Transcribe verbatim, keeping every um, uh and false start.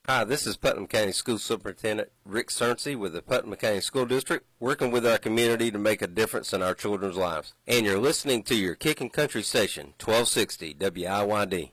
Hi, this is Putnam County School Superintendent Rick Cernsey with the Putnam County School District, working with our community to make a difference in our children's lives. And you're listening to your Kickin' Country station, twelve sixty W I Y D.